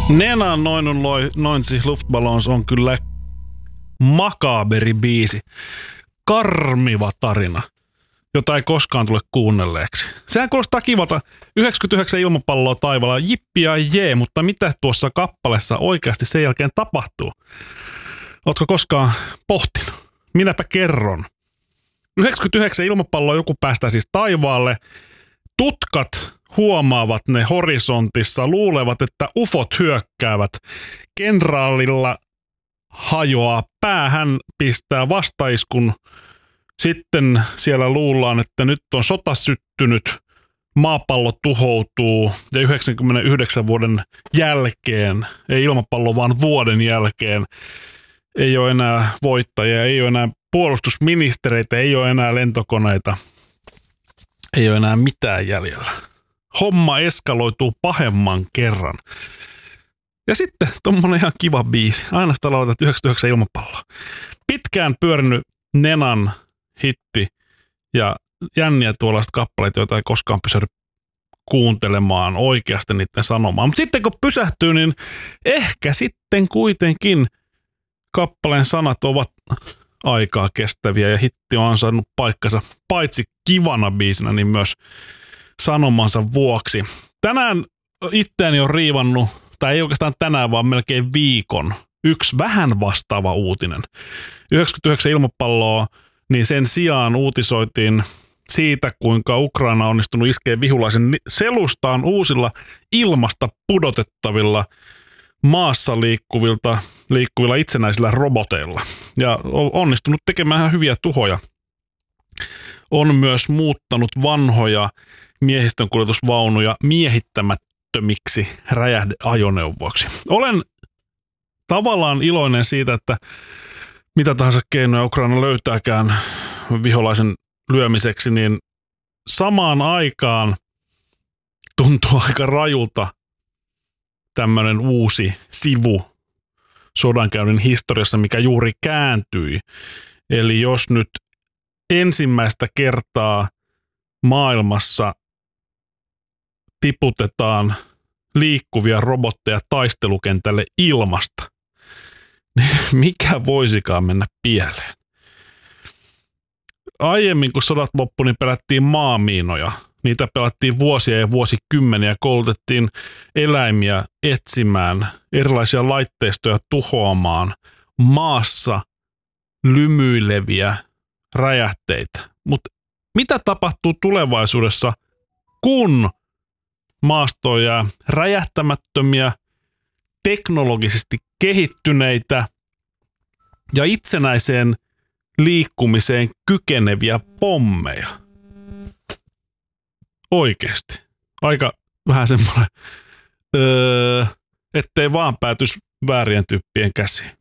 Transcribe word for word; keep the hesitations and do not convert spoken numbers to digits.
Nenan noin neunzig Luftballons on kyllä makaaberi biisi. Karmiva tarina, jota ei koskaan tule kuunnelleeksi. Sehän kuulostaa kivalta. yhdeksänkymmentäyhdeksän ilmapalloa taivaalla, jippi ja jee, mutta mitä tuossa kappaleessa oikeasti sen jälkeen tapahtuu? Ootko koskaan pohtinut? Minäpä kerron. yhdeksänkymmentäyhdeksän ilmapalloa joku päästää siis taivaalle. Tutkat huomaavat ne horisontissa, luulevat, että ufot hyökkäävät. Kenraalilla hajoaa päähän, pistää vastaiskun. Sitten siellä luullaan, että nyt on sota syttynyt, maapallo tuhoutuu ja yhdeksänkymmentäyhdeksän vuoden jälkeen, ei ilmapallo vaan vuoden jälkeen, ei ole enää voittajia, ei ole enää puolustusministereitä, ei ole enää lentokoneita, ei ole enää mitään jäljellä. Homma eskaloituu pahemman kerran. Ja sitten tommonen ihan kiva biisi. Aina sitä lauletaan yhdeksänkymmentäyhdeksän ilmapalloa. Pitkään pyörinyt Nenan hitti ja jänniä tuollaiset kappaleet, joita ei koskaan pysähdy kuuntelemaan oikeasti niiden sanomaan. Mutta sitten kun pysähtyy, niin ehkä sitten kuitenkin kappaleen sanat ovat aikaa kestäviä ja hitti on ansainnut paikkansa paitsi kivana biisinä, niin myös sanomansa vuoksi. Tänään itseäni on riivannut, tai ei oikeastaan tänään, vaan melkein viikon, yksi vähän vastaava uutinen. yhdeksänkymmentäyhdeksän ilmapalloa, niin sen sijaan uutisoitiin siitä, kuinka Ukraina on onnistunut iskeä vihulaisen selustaan uusilla ilmasta pudotettavilla maassa liikkuvilta, liikkuvilla itsenäisillä roboteilla. Ja on onnistunut tekemään ihan hyviä tuhoja. On myös muuttanut vanhoja miehistönkuljetusvaunuja miehittämättömiksi räjähdeajoneuvoiksi. Olen tavallaan iloinen siitä, että mitä tahansa keinoja Ukraina löytääkään viholaisen lyömiseksi, niin samaan aikaan tuntuu aika rajulta tämmöinen uusi sivu sodankäynnin historiassa, mikä juuri kääntyi. Eli jos nyt ensimmäistä kertaa maailmassa tiputetaan liikkuvia robotteja taistelukentälle ilmasta, niin mikä voisikaan mennä pieleen? Aiemmin, kun sodat loppu, niin pelättiin maamiinoja. Niitä pelattiin vuosia ja vuosikymmeniä, koulutettiin eläimiä etsimään, erilaisia laitteistoja tuhoamaan, maassa lymyileviä räjähteitä. Mutta mitä tapahtuu tulevaisuudessa, kun maastoon jää räjähtämättömiä, teknologisesti kehittyneitä ja itsenäiseen liikkumiseen kykeneviä pommeja? Oikeesti. Aika vähän semmoinen, öö, ettei vaan päätys väärien tyyppien käsiin.